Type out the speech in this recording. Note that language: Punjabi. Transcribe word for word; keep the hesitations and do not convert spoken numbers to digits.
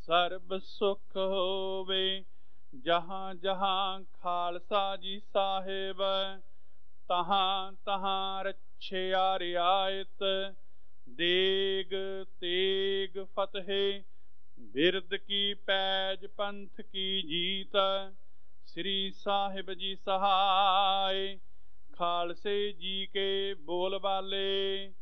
ਸਰਬ ਸੁਖ ਹੋਵੇ। ਜਹਾਂ ਜਹਾਂ ਖਾਲਸਾ ਜੀ ਸਾਹਿਬ, ਤਹਾਂ ਤਹਾਂ ਰੱਛਿਆ ਰਿਆਇਤ। ਦੇਗ ਤੇਗ ਫਤਿਹ ਬਿਰਦ ਕੀ ਪੈਜ ਪੰਥ ਕੀ ਜੀਤ। ਸ੍ਰੀ ਸਾਹਿਬ ਜੀ ਸਹਾਇ, ਖਾਲਸੇ ਜੀ ਕੇ ਬੋਲ ਬਾਲੇ।